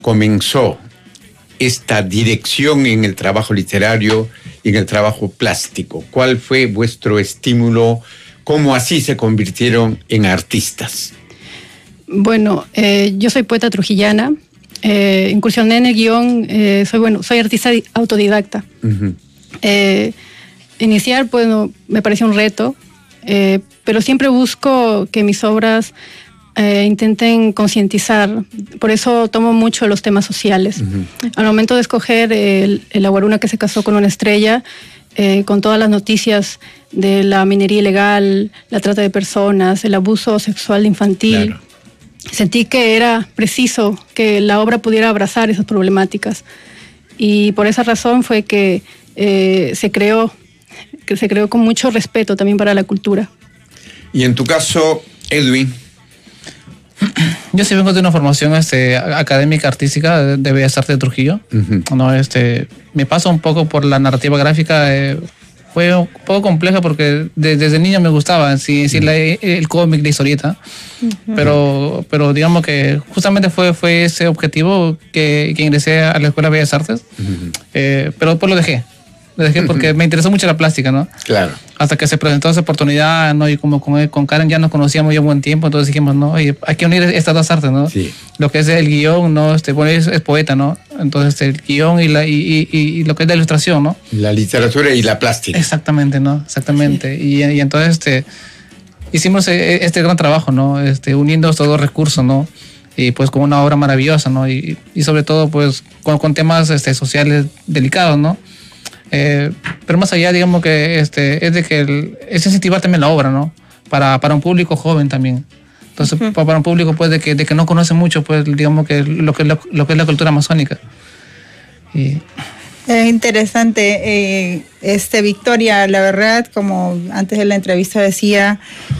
comenzó esta dirección en el trabajo literario y en el trabajo plástico? ¿Cuál fue vuestro estímulo? ¿Cómo así se convirtieron en artistas? Bueno, yo soy poeta trujillana, incursioné en el guión, soy artista autodidacta. Uh-huh. Iniciar, bueno, me pareció un reto, pero siempre busco que mis obras intenten concientizar. Por eso tomo mucho los temas sociales. Uh-huh. Al momento de escoger el Aguaruna que se casó con una estrella, con todas las noticias de la minería ilegal, la trata de personas, el abuso sexual infantil, claro, sentí que era preciso que la obra pudiera abrazar esas problemáticas. Y por esa razón fue que se creó con mucho respeto también para la cultura. Y en tu caso, Edwin. Yo sí vengo de una formación académica artística de Bellas Artes de Trujillo. Uh-huh. No, me paso un poco por la narrativa gráfica. Fue un poco compleja porque desde niño me gustaba el cómic, la historieta. Uh-huh. Pero digamos que justamente fue ese objetivo que ingresé a la Escuela de Bellas Artes. Uh-huh. Pero después lo dejé porque me interesó mucho la plástica, ¿no? Claro. Hasta que se presentó esa oportunidad, ¿no? Y como con Karen ya nos conocíamos ya un buen tiempo, entonces dijimos, no, hay que unir estas dos artes, ¿no? Sí. Lo que es el guión, ¿no? Bueno, es poeta, ¿no? Entonces el guión y lo que es la ilustración, ¿no? La literatura y la plástica. Exactamente, ¿no? Exactamente. Sí. Y entonces hicimos este gran trabajo, ¿no? Uniendo estos dos recursos, ¿no? Y pues con una obra maravillosa, ¿no? Y sobre todo, pues, con temas sociales delicados, ¿no? Pero más allá, digamos que es de que es incentivar también la obra, ¿no? Para un público joven también. Entonces, uh-huh, para un público pues de que no conoce mucho, pues digamos que lo que es la cultura amazónica. Interesante, Victoria, la verdad, como antes de la entrevista decía,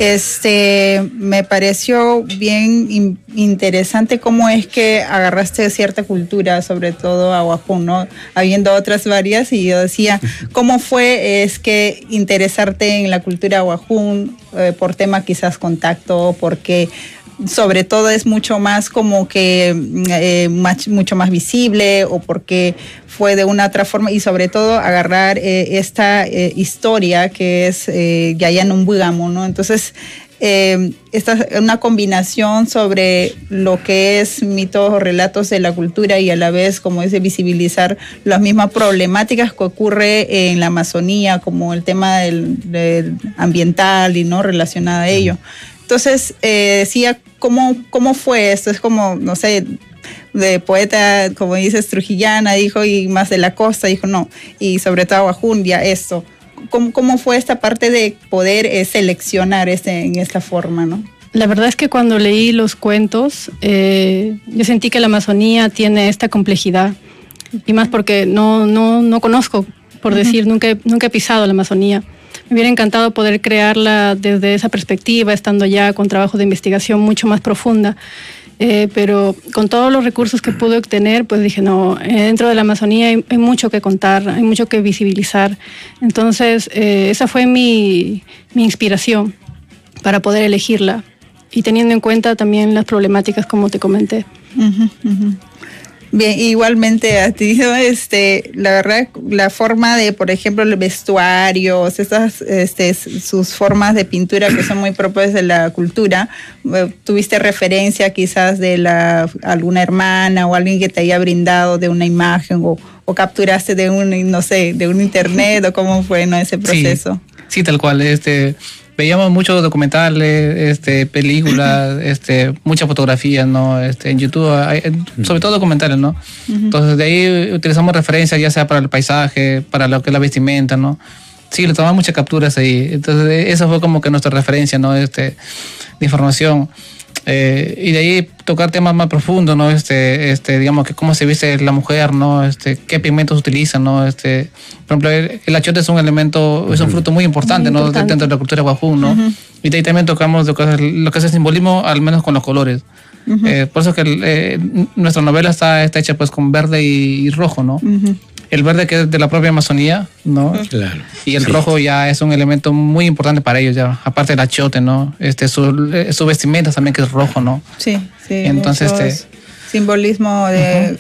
me pareció bien interesante cómo es que agarraste cierta cultura, sobre todo aguajún, ¿no? Habiendo otras varias, y yo decía, ¿cómo fue que interesarte en la cultura aguajún por tema quizás contacto, porque sobre todo es mucho más como que mucho más visible, o porque fue de una otra forma, y sobre todo agarrar esta historia que es Yayanumbuigamo, ¿no? Entonces esta es una combinación sobre lo que es mitos o relatos de la cultura, y a la vez, como dice, visibilizar las mismas problemáticas que ocurre en la Amazonía, como el tema del ambiental y no relacionada a ello. Entonces, decía, ¿cómo fue esto? Es como, no sé, de poeta, como dices, trujillana, dijo, y más de la costa, dijo, no, y sobre todo aguajún, ya esto. ¿Cómo fue esta parte de poder seleccionar en esta forma, no? La verdad es que cuando leí los cuentos, yo sentí que la Amazonía tiene esta complejidad, y más porque no conozco, por decir, nunca he pisado la Amazonía. Me hubiera encantado poder crearla desde esa perspectiva, estando ya con trabajo de investigación mucho más profunda. Pero con todos los recursos que pude obtener, pues dije, no, dentro de la Amazonía hay mucho que contar, hay mucho que visibilizar. Entonces, esa fue mi inspiración para poder elegirla, y teniendo en cuenta también las problemáticas, como te comenté. Uh-huh, uh-huh. Bien, igualmente a ti, ¿no? La verdad, la forma de, por ejemplo, el vestuario, sus formas de pintura que son muy propias de la cultura, ¿tuviste referencia quizás de alguna hermana o alguien que te haya brindado de una imagen, o capturaste de un internet, o cómo fue, ¿no? ese proceso? Sí, tal cual, veíamos muchos documentales, películas, muchas fotografías, ¿no? En YouTube, sobre todo documentales, ¿no? Uh-huh. Entonces, de ahí utilizamos referencias, ya sea para el paisaje, para lo que es la vestimenta, ¿no? Sí, le tomamos muchas capturas ahí. Entonces, esa fue como que nuestra referencia, ¿no? De información. Y de ahí tocar temas más profundos, ¿no? Digamos que cómo se viste la mujer, ¿no? Qué pigmentos utilizan, ¿no? Por ejemplo, el achiote es un elemento, es un fruto muy importante, ¿no? Dentro de la cultura guajún, ¿no? Uh-huh. Y de ahí también tocamos lo que es el simbolismo, al menos con los colores. Uh-huh. Por eso que nuestra novela está hecha pues con verde y rojo, ¿no? Uh-huh. El verde que es de la propia Amazonía, ¿no? Claro. Y el rojo ya es un elemento muy importante para ellos, ya. Aparte del achiote, ¿no? Su vestimenta también, que es rojo, ¿no? Sí. Entonces, simbolismo de